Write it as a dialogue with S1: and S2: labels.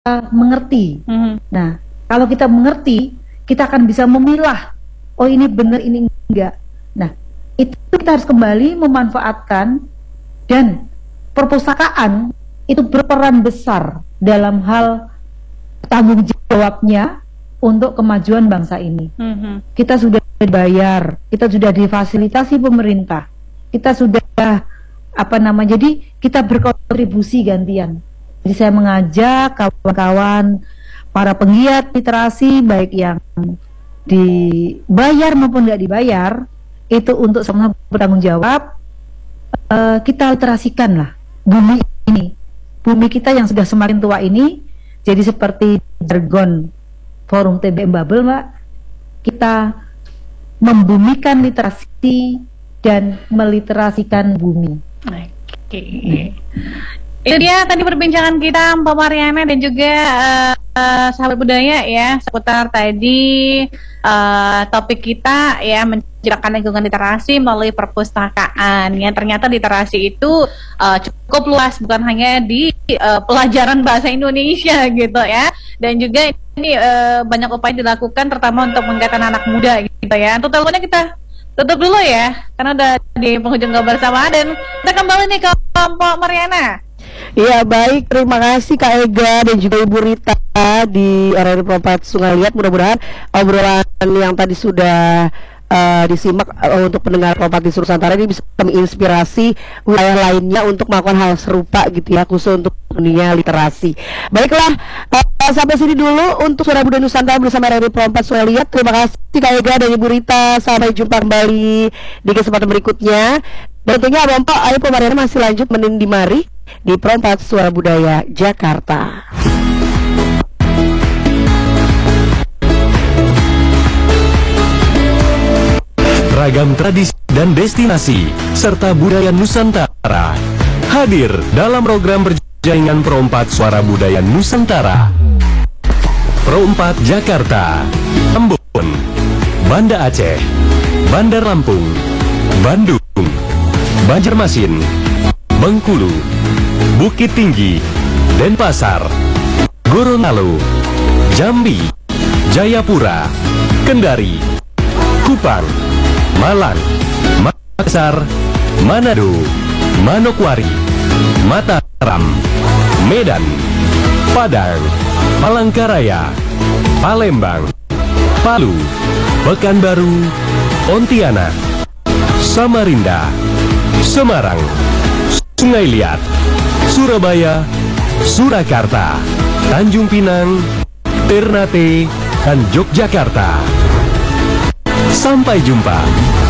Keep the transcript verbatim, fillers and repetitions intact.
S1: mengerti. Mm-hmm. Nah, kalau kita mengerti, kita akan bisa memilah, oh ini benar, ini enggak. Nah, itu kita harus kembali memanfaatkan, dan perpustakaan itu berperan besar dalam hal tanggung jawabnya untuk kemajuan bangsa ini. Mm-hmm. Kita sudah dibayar, kita sudah difasilitasi pemerintah, kita sudah apa nama, jadi kita berkontribusi gantian. Jadi saya mengajak kawan-kawan para penggiat literasi, baik yang dibayar maupun nggak dibayar, itu untuk sama bertanggung jawab. uh, Kita literasikan lah bumi ini, bumi kita yang sudah semakin tua ini. Jadi seperti jargon Forum T B M Babel, Mbak, kita membumikan literasi dan meliterasikan bumi.
S2: Oke. Okay. Itu dia tadi perbincangan kita Mbak Mariana dan juga uh, uh, sahabat budaya ya, seputar tadi uh, topik kita ya, mencerahkan lingkungan literasi melalui perpustakaan. Ya, ternyata literasi itu uh, cukup luas, bukan hanya di uh, pelajaran bahasa Indonesia gitu ya, dan juga ini uh, banyak upaya dilakukan terutama untuk menggait anak muda gitu ya. Untuk teleponnya kita tutup dulu ya, karena udah di penghujung kabar sama, dan kita kembali nih ke Mbak Mariana.
S3: Iya, baik, terima kasih Kak Ega dan juga Ibu Rita di R R I Perempat Sungai Liat. Mudah-mudahan obrolan yang tadi sudah uh, disimak uh, untuk pendengar Perempat di Nusantara ini bisa menginspirasi wilayah lainnya untuk melakukan hal serupa gitu ya, khusus untuk dunia literasi. Baiklah, uh, sampai sini dulu untuk Suara Budaya Nusantara bersama R R I Perempat Sungai Liat. Terima kasih Kak Ega dan Ibu Rita. Sampai jumpa kembali di kesempatan berikutnya. Dan tentunya Abang Pak, ayo pemandangan masih lanjut menindi mari di Perempat Suara Budaya Jakarta.
S4: Ragam tradisi dan destinasi serta budaya Nusantara hadir dalam program berjaringan Perempat Suara Budaya Nusantara. Perempat Jakarta, Ambon, Banda Aceh, Bandar Lampung, Bandung, Banjarmasin, Bengkulu, Bukit Tinggi, Denpasar, Gorontalo, Jambi, Jayapura, Kendari, Kupang, Malang, Makassar, Manado, Manokwari, Mataram, Medan, Padang, Palangkaraya, Palembang, Palu, Pekanbaru, Pontianak, Samarinda, Semarang, Sungai Liat, Surabaya, Surakarta, Tanjung Pinang, Ternate, dan Yogyakarta. Sampai jumpa.